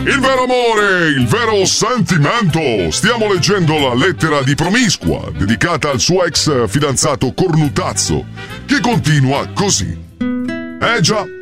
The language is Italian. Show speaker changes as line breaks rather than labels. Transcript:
Il vero amore, il vero sentimento. Stiamo leggendo la lettera di Promiscua, dedicata al suo ex fidanzato cornutazzo, che continua così. Già,